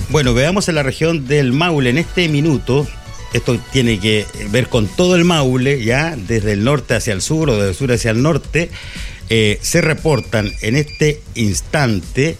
Bueno, veamos en la región del Maule en este minuto. Esto tiene que ver con todo el Maule, ya desde el norte hacia el sur o del sur hacia el norte. Se reportan en este instante,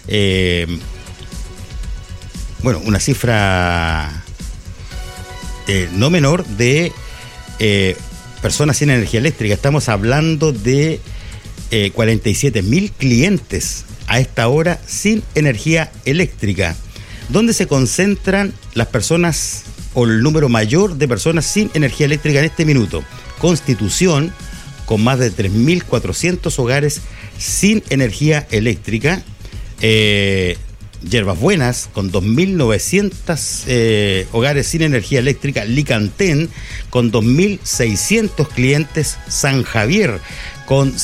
una cifra no menor de personas sin energía eléctrica. Estamos hablando de 47.000 clientes a esta hora sin energía eléctrica, donde se concentran las personas o el número mayor de personas sin energía eléctrica en este minuto. Constitución, con más de 3.400 hogares sin energía eléctrica. Yerbas Buenas, con 2.900 hogares sin energía eléctrica. Licantén, con 2.600 clientes. San Javier, con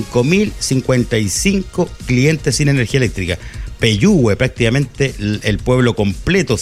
5.055 clientes sin energía eléctrica. Peyúgue, prácticamente el pueblo completo,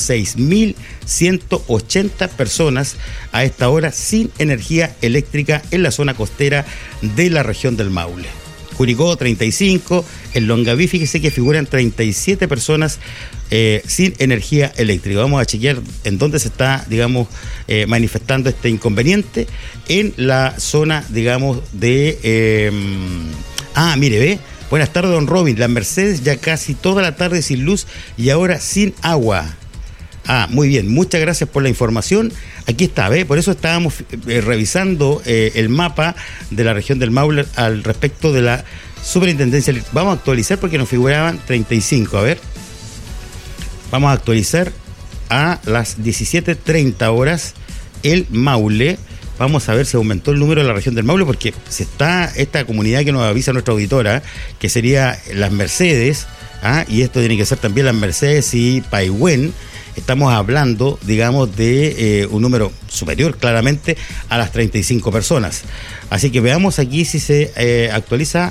6.180 personas a esta hora sin energía eléctrica en la zona costera de la región del Maule. Curicó, 35, en Longaví, fíjese que figuran 37 personas sin energía eléctrica. Vamos a chequear en dónde se está, manifestando este inconveniente, en la zona, de... mire, ve. Buenas tardes, don Robin. Las Mercedes ya casi toda la tarde sin luz y ahora sin agua. Muy bien, muchas gracias por la información. Aquí está, ¿ve? Por eso estábamos revisando el mapa de la región del Maule al respecto de la superintendencia. Vamos a actualizar porque nos figuraban 35. A ver, vamos a actualizar a las 17:30 horas el Maule. Vamos a ver si aumentó el número de la región del Maule, porque esta comunidad que nos avisa nuestra auditora, que sería las Mercedes, y esto tiene que ser también las Mercedes y Paihuén. Estamos hablando, de un número superior claramente a las 35 personas. Así que veamos aquí si se actualiza.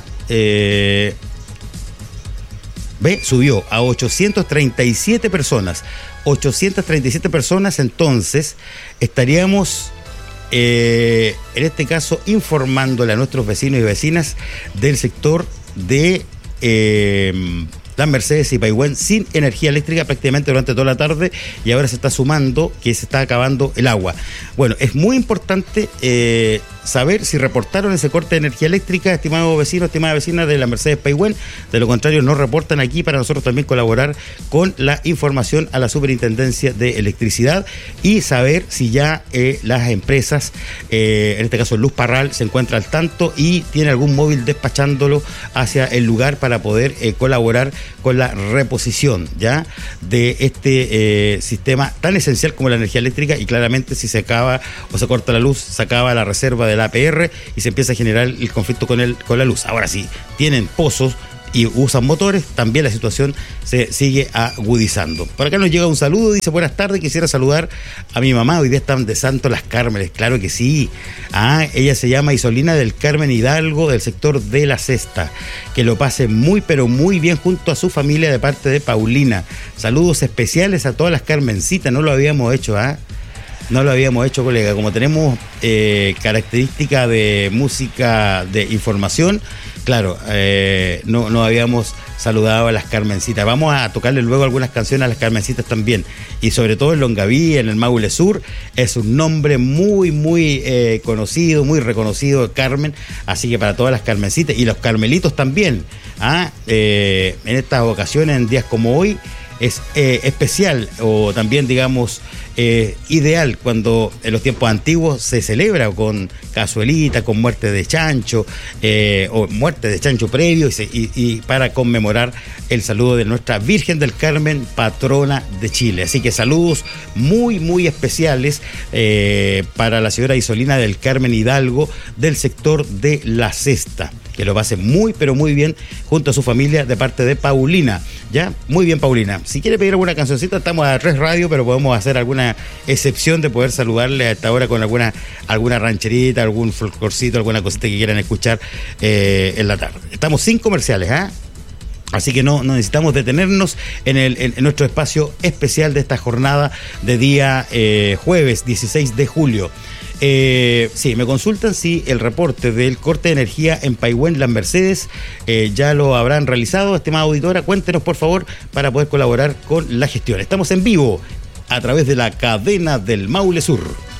Subió a 837 personas. 837 personas, entonces estaríamos... en este caso, informándole a nuestros vecinos y vecinas del sector de las Mercedes y Paihuén sin energía eléctrica prácticamente durante toda la tarde, y ahora se está sumando que se está acabando el agua. Bueno, es muy importante saber si reportaron ese corte de energía eléctrica, estimados vecinos, estimadas vecinas de la Mercedes Paihuén. De lo contrario, nos reportan aquí para nosotros también colaborar con la información a la Superintendencia de Electricidad y saber si ya las empresas, en este caso Luz Parral, se encuentra al tanto y tiene algún móvil despachándolo hacia el lugar para poder colaborar con la reposición ya de este sistema tan esencial como la energía eléctrica. Y claramente, si se acaba o se corta la luz, se acaba la reserva del APR y se empieza a generar el conflicto con la luz. Ahora, si tienen pozos y usan motores, también la situación se sigue agudizando. Por acá nos llega un saludo, dice: buenas tardes, quisiera saludar a mi mamá, hoy día están de Santo Las Cármenes. Claro que sí. Ella se llama Isolina del Carmen Hidalgo, del sector de La Cesta. Que lo pase muy pero muy bien junto a su familia de parte de Paulina. Saludos especiales a todas las Carmencitas. No lo habíamos hecho, No lo habíamos hecho, colega. Como tenemos característica de música de información, claro, no habíamos saludado a las Carmencitas. Vamos a tocarle luego algunas canciones a las Carmencitas también. Y sobre todo en Longaví, en el Maule Sur, es un nombre muy, muy conocido, muy reconocido, Carmen. Así que para todas las Carmencitas y los Carmelitos también. En estas ocasiones, en días como hoy, es especial o también, ideal cuando en los tiempos antiguos se celebra con cazuelita, con muerte de chancho o muerte de chancho previo y para conmemorar el saludo de nuestra Virgen del Carmen, patrona de Chile. Así que saludos muy, muy especiales para la señora Isolina del Carmen Hidalgo, del sector de La Cesta. Que lo pase muy, pero muy bien junto a su familia de parte de Paulina. ¿Ya? Muy bien, Paulina. Si quiere pedir alguna cancioncita, estamos a 3 Radio, pero podemos hacer alguna excepción de poder saludarle a esta hora con alguna rancherita, algún folclorcito, alguna cosita que quieran escuchar en la tarde. Estamos sin comerciales, Así que no necesitamos detenernos en nuestro espacio especial de esta jornada de día jueves 16 de julio. Sí, me consultan si el reporte del corte de energía en Paihuén, Las Mercedes, ya lo habrán realizado. Estimada auditora, cuéntenos por favor para poder colaborar con la gestión. Estamos en vivo a través de la cadena del Maule Sur.